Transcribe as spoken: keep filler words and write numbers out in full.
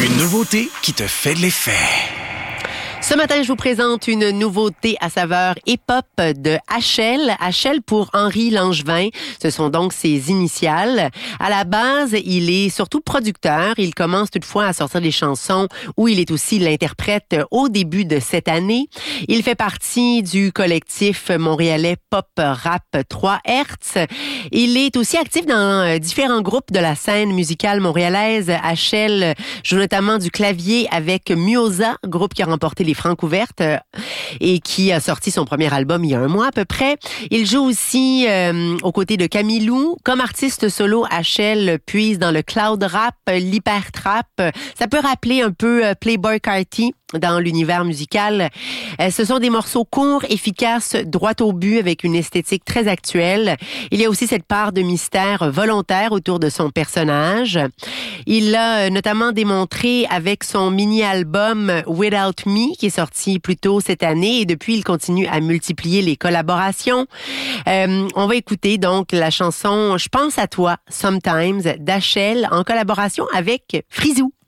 Une nouveauté qui te fait de l'effet. Ce matin, je vous présente une nouveauté à saveur hip-hop de H L. H L pour Henri Langevin. Ce sont donc ses initiales. À la base, il est surtout producteur. Il commence toutefois à sortir des chansons où il est aussi l'interprète au début de cette année. Il fait partie du collectif montréalais Pop Rap trois Hertz. Il est aussi actif dans différents groupes de la scène musicale montréalaise. H L joue notamment du clavier avec Mioza, groupe qui a remporté les Francouvertes euh, et qui a sorti son premier album il y a un mois à peu près. Il joue aussi euh, aux côtés de Camilou. Comme artiste solo, H L puise dans le cloud rap, l'hyper trap. Ça peut rappeler un peu euh, Playboi Carti dans l'univers musical. Euh, ce sont des morceaux courts, efficaces, droit au but, avec une esthétique très actuelle. Il y a aussi cette part de mystère volontaire autour de son personnage. Il l'a notamment démontré avec son mini-album Without Me, qui est sorti plus tôt cette année, et depuis, il continue à multiplier les collaborations. Euh, on va écouter donc la chanson « Je pense à toi, Sometimes » d'H L en collaboration avec Frizou.